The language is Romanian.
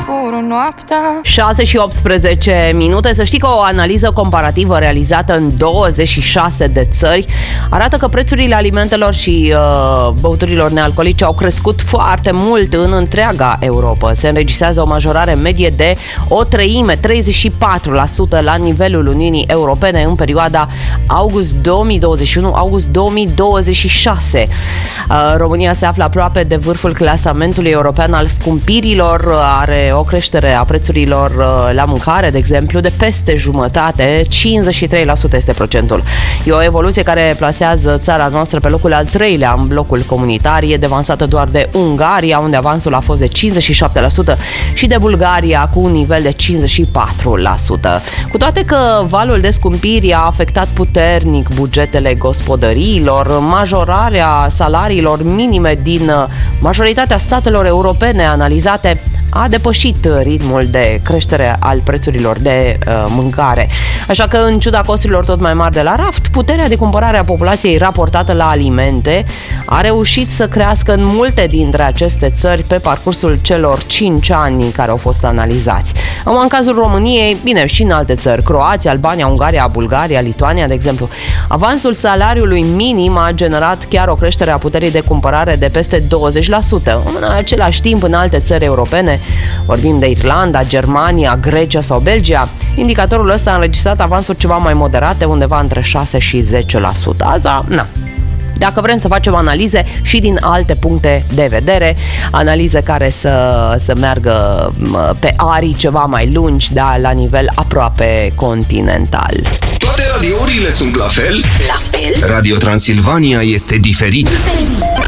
fură noaptea. 6 și 18 minute. Să știi că o analiză comparativă realizată în 26 de țări arată că prețurile alimentelor și băuturilor nealcoolice au crescut foarte mult în întreaga Europa. Se înregistrează o majorare medie de o treime, 34% la nivelul Uniunii Europene în perioada august 2021-august 2026. România se află aproape de vârful clasamentului european al scumpirilor, are o creștere a prețurilor la mâncare, de exemplu, de peste jumătate, 53% este procentul. E o evoluție care plasează țara noastră pe locul al 3-lea în blocul comunitar, e devansată doar de Ungaria, unde avansul a fost de 57%, și de Bulgaria, cu un nivel de 54%. Cu toate că valul de scumpiri a afectat puternic bugetele gospodăriilor, majorarea salariilor minime din majoritatea statelor europene analizate a depășit ritmul de creștere al prețurilor de mâncare. Așa că, în ciuda costurilor tot mai mari de la raft, puterea de cumpărare a populației raportată la alimente a reușit să crească în multe dintre aceste țări pe parcursul celor 5 ani care au fost analizați. În cazul României, bine, și în alte țări, Croația, Albania, Ungaria, Bulgaria, Lituania, de exemplu, avansul salariului minim a generat chiar o creștere a puterii de cumpărare de peste 20%. În același timp, în alte țări europene, vorbim de Irlanda, Germania, Grecia sau Belgia, indicatorul ăsta a înregistrat avansuri ceva mai moderate, undeva între 6 și 10%. Asta, dacă vrem să facem analize și din alte puncte de vedere, analize care să meargă pe arii ceva mai lungi, da, la nivel aproape continental. Toate radiourile sunt la fel? La fel? Radio Transilvania este diferit.